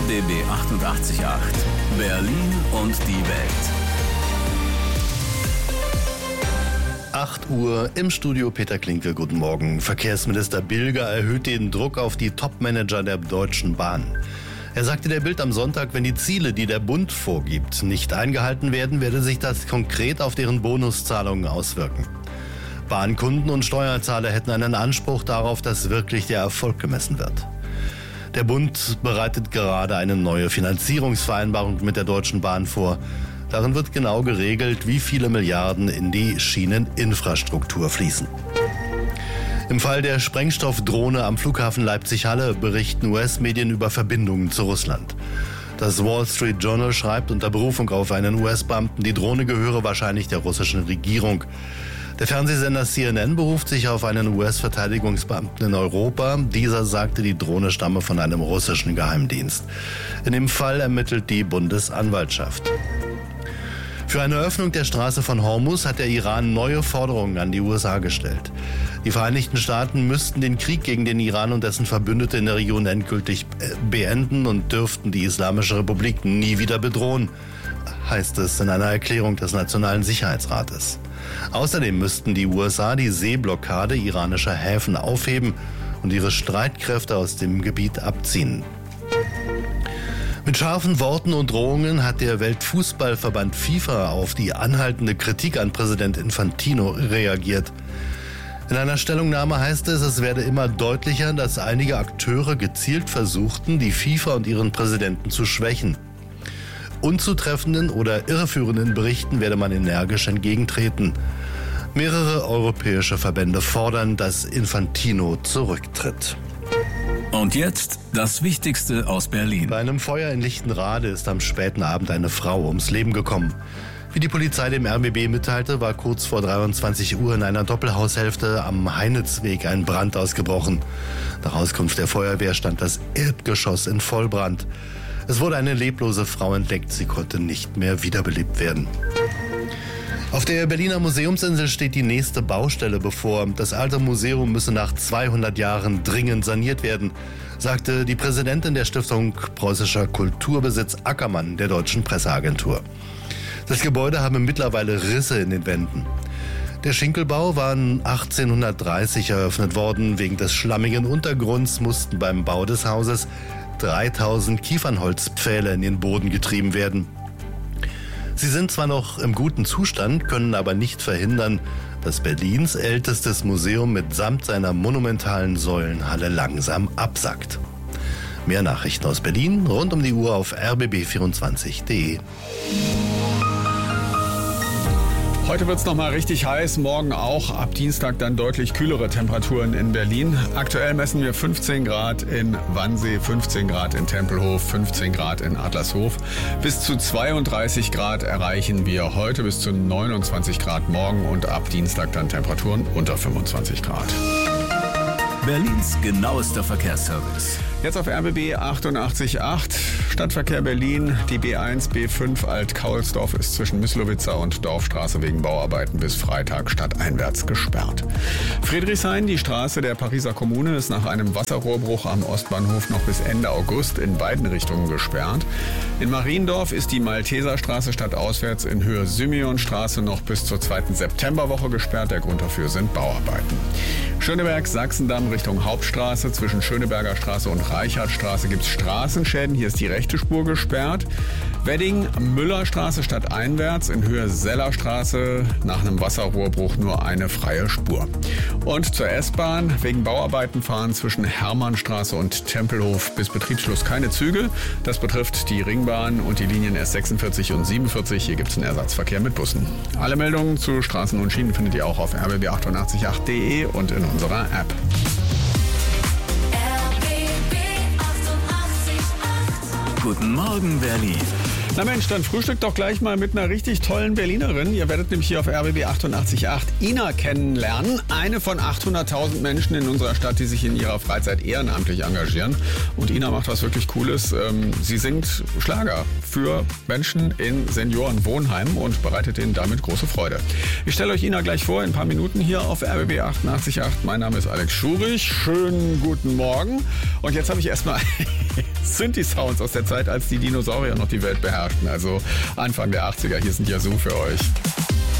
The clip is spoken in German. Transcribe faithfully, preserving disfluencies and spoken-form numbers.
B B achtundachtzig Komma acht. Berlin und die Welt. acht Uhr im Studio, Peter Klinke, guten Morgen. Verkehrsminister Bilger erhöht den Druck auf die Topmanager der Deutschen Bahn. Er sagte der Bild am Sonntag, wenn die Ziele, die der Bund vorgibt, nicht eingehalten werden, werde sich das konkret auf deren Bonuszahlungen auswirken. Bahnkunden und Steuerzahler hätten einen Anspruch darauf, dass wirklich der Erfolg gemessen wird. Der Bund bereitet gerade eine neue Finanzierungsvereinbarung mit der Deutschen Bahn vor. Darin wird genau geregelt, wie viele Milliarden in die Schieneninfrastruktur fließen. Im Fall der Sprengstoffdrohne am Flughafen Leipzig-Halle berichten U S-Medien über Verbindungen zu Russland. Das Wall Street Journal schreibt unter Berufung auf einen U S-Beamten, die Drohne gehöre wahrscheinlich der russischen Regierung. Der Fernsehsender C N N beruft sich auf einen U S-Verteidigungsbeamten in Europa. Dieser sagte, die Drohne stamme von einem russischen Geheimdienst. In dem Fall ermittelt die Bundesanwaltschaft. Für eine Öffnung der Straße von Hormuz hat der Iran neue Forderungen an die U S A gestellt. Die Vereinigten Staaten müssten den Krieg gegen den Iran und dessen Verbündete in der Region endgültig beenden und dürften die Islamische Republik nie wieder bedrohen, heißt es in einer Erklärung des Nationalen Sicherheitsrates. Außerdem müssten die U S A die Seeblockade iranischer Häfen aufheben und ihre Streitkräfte aus dem Gebiet abziehen. Mit scharfen Worten und Drohungen hat der Weltfußballverband FIFA auf die anhaltende Kritik an Präsident Infantino reagiert. In einer Stellungnahme heißt es, es werde immer deutlicher, dass einige Akteure gezielt versuchten, die FIFA und ihren Präsidenten zu schwächen. Unzutreffenden oder irreführenden Berichten werde man energisch entgegentreten. Mehrere europäische Verbände fordern, dass Infantino zurücktritt. Und jetzt das Wichtigste aus Berlin. Bei einem Feuer in Lichtenrade ist am späten Abend eine Frau ums Leben gekommen. Wie die Polizei dem R B B mitteilte, war kurz vor dreiundzwanzig Uhr in einer Doppelhaushälfte am Heinitzweg ein Brand ausgebrochen. Nach Auskunft der Feuerwehr stand das Erdgeschoss in Vollbrand. Es wurde eine leblose Frau entdeckt, sie konnte nicht mehr wiederbelebt werden. Auf der Berliner Museumsinsel steht die nächste Baustelle bevor. Das alte Museum müsse nach zweihundert Jahren dringend saniert werden, sagte die Präsidentin der Stiftung Preußischer Kulturbesitz Ackermann der Deutschen Presseagentur. Das Gebäude habe mittlerweile Risse in den Wänden. Der Schinkelbau war achtzehnhundertdreißig eröffnet worden. Wegen des schlammigen Untergrunds mussten beim Bau des Hauses dreitausend Kiefernholzpfähle in den Boden getrieben werden. Sie sind zwar noch im guten Zustand, können aber nicht verhindern, dass Berlins ältestes Museum mitsamt seiner monumentalen Säulenhalle langsam absackt. Mehr Nachrichten aus Berlin rund um die Uhr auf r b b vierundzwanzig punkt d e. Heute wird es nochmal richtig heiß, morgen auch. Ab Dienstag dann deutlich kühlere Temperaturen in Berlin. Aktuell messen wir fünfzehn Grad in Wannsee, fünfzehn Grad in Tempelhof, fünfzehn Grad in Adlershof. Bis zu zweiunddreißig Grad erreichen wir heute, bis zu neunundzwanzig Grad morgen und ab Dienstag dann Temperaturen unter fünfundzwanzig Grad. Berlins genauester Verkehrsservice. Jetzt auf R B B achtundachtzig Komma acht. Stadtverkehr Berlin. Die B eins, B fünf Alt-Kaulsdorf ist zwischen Myslowitzer und Dorfstraße wegen Bauarbeiten bis Freitag stadteinwärts gesperrt. Friedrichshain, die Straße der Pariser Kommune, ist nach einem Wasserrohrbruch am Ostbahnhof noch bis Ende August in beiden Richtungen gesperrt. In Mariendorf ist die Malteserstraße stadtauswärts in Höhe Symeonstraße noch bis zur zweiten Septemberwoche gesperrt. Der Grund dafür sind Bauarbeiten. Schöneberg-Sachsendamm Richtung Hauptstraße. Zwischen Schöneberger Straße und Reichardtstraße gibt es Straßenschäden. Hier ist die rechte Spur gesperrt. Wedding-Müllerstraße stadteinwärts in Höhe Sellerstraße nach einem Wasserrohrbruch nur eine freie Spur. Und zur S-Bahn. Wegen Bauarbeiten fahren zwischen Hermannstraße und Tempelhof bis Betriebsschluss keine Züge. Das betrifft die Ringbahn und die Linien S sechsundvierzig und siebenundvierzig. Hier gibt es einen Ersatzverkehr mit Bussen. Alle Meldungen zu Straßen und Schienen findet ihr auch auf r b b achtundachtzig Komma acht punkt d e und in unserer App. Guten Morgen, Berlin. Na Mensch, dann frühstückt doch gleich mal mit einer richtig tollen Berlinerin. Ihr werdet nämlich hier auf R B B achtundachtzig Komma acht Ina kennenlernen. Eine von achthunderttausend Menschen in unserer Stadt, die sich in ihrer Freizeit ehrenamtlich engagieren. Und Ina macht was wirklich Cooles. Sie singt Schlager für Menschen in Seniorenwohnheimen und bereitet ihnen damit große Freude. Ich stelle euch Ina gleich vor in ein paar Minuten hier auf R B B achtundachtzig Komma acht. Mein Name ist Alex Schurich. Schönen guten Morgen. Und jetzt habe ich erstmal Synthi-Sounds aus der Zeit, als die Dinosaurier noch die Welt beherrschten. Also Anfang der achtziger. Hier sind Yazoo für euch.